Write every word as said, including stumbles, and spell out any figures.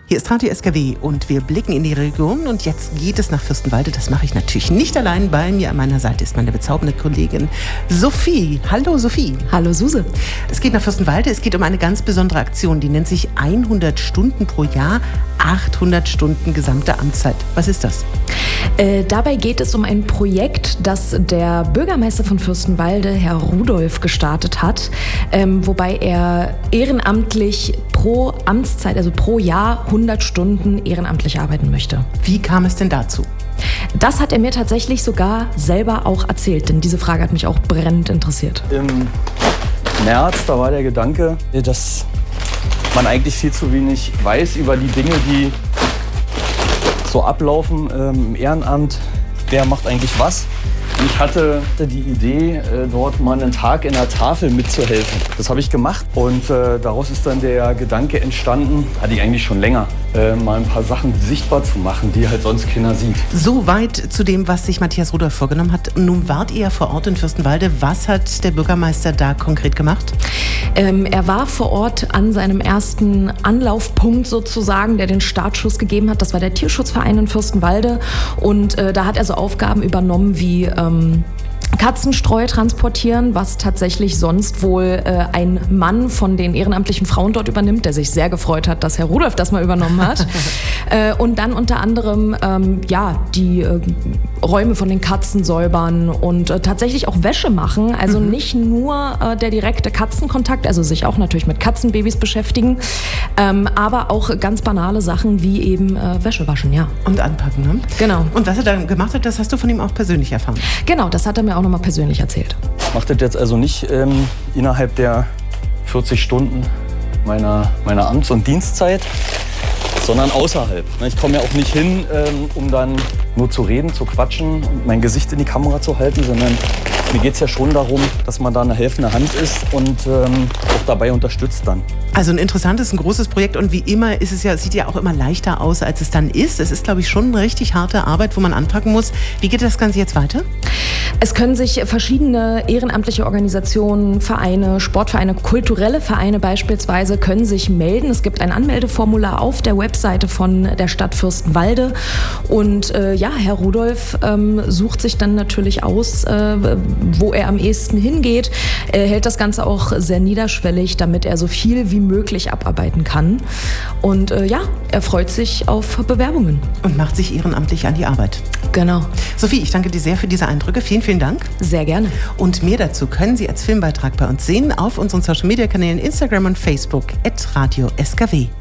Hier ist Radio S K W und wir blicken in die Region und jetzt geht es nach Fürstenwalde. Das mache ich natürlich nicht allein. Bei mir an meiner Seite ist meine bezaubernde Kollegin Sophie. Hallo Sophie. Hallo Suse. Es geht nach Fürstenwalde. Es geht um eine ganz besondere Aktion, die nennt sich hundert Stunden pro Jahr, achthundert Stunden gesamte Amtszeit. Was ist das? Äh, dabei geht es um ein Projekt, das der Bürgermeister von Fürstenwalde, Herr Rudolph, gestartet hat, ähm, wobei er ehrenamtlich pro Amtszeit, also pro Jahr hundert Stunden ehrenamtlich arbeiten möchte. Wie kam es denn dazu? Das hat er mir tatsächlich sogar selber auch erzählt, denn diese Frage hat mich auch brennend interessiert. Im März, da war der Gedanke, dass man eigentlich viel zu wenig weiß über die Dinge, die so ablaufen ähm, im Ehrenamt. Wer macht eigentlich was? Ich hatte die Idee, äh, dort mal einen Tag in der Tafel mitzuhelfen. Das habe ich gemacht und äh, daraus ist dann der Gedanke entstanden, hatte ich eigentlich schon länger, äh, mal ein paar Sachen sichtbar zu machen, die halt sonst keiner sieht. So weit zu dem, was sich Matthias Rudolph vorgenommen hat. Nun wart ihr vor Ort in Fürstenwalde. Was hat der Bürgermeister da konkret gemacht? Ähm, er war vor Ort an seinem ersten Anlaufpunkt sozusagen, der den Startschuss gegeben hat. Das war der Tierschutzverein in Fürstenwalde und äh, da hat er so Aufgaben übernommen wie ähm, Katzenstreu transportieren, was tatsächlich sonst wohl äh, ein Mann von den ehrenamtlichen Frauen dort übernimmt, der sich sehr gefreut hat, dass Herr Rudolph das mal übernommen hat. äh, und dann unter anderem ähm, ja, die äh, Räume von den Katzen säubern und äh, tatsächlich auch Wäsche machen. Also mhm. nicht nur äh, der direkte Katzenkontakt, also sich auch natürlich mit Katzenbabys beschäftigen, ähm, aber auch ganz banale Sachen wie eben äh, Wäsche waschen, ja. Und anpacken, ne? Genau. Und was er dann gemacht hat, das hast du von ihm auch persönlich erfahren? Genau, das hat er mir auch nochmal persönlich erzählt. Ich mache das jetzt also nicht ähm, innerhalb der vierzig Stunden meiner, meiner Amts- und Dienstzeit, sondern außerhalb. Ich komme ja auch nicht hin, ähm, um dann nur zu reden, zu quatschen und mein Gesicht in die Kamera zu halten, sondern mir geht es ja schon darum, dass man da eine helfende Hand ist und ähm, auch dabei unterstützt dann. Also ein interessantes, ein großes Projekt und wie immer ist es ja, sieht ja auch immer leichter aus, als es dann ist. Es ist, glaube ich, schon eine richtig harte Arbeit, wo man anpacken muss. Wie geht das Ganze jetzt weiter? Es können sich verschiedene ehrenamtliche Organisationen, Vereine, Sportvereine, kulturelle Vereine beispielsweise, können sich melden. Es gibt ein Anmeldeformular auf der Webseite von der Stadt Fürstenwalde. Und äh, ja, Herr Rudolph ähm, sucht sich dann natürlich aus, äh, wo er am ehesten hingeht. Er hält das Ganze auch sehr niederschwellig, damit er so viel wie möglich abarbeiten kann. Und äh, ja, er freut sich auf Bewerbungen. Und macht sich ehrenamtlich an die Arbeit. Genau. Sophie, ich danke dir sehr für diese Eindrücke. Vielen, vielen Dank. Sehr gerne. Und mehr dazu können Sie als Filmbeitrag bei uns sehen auf unseren Social-Media-Kanälen Instagram und Facebook at Radio S K W.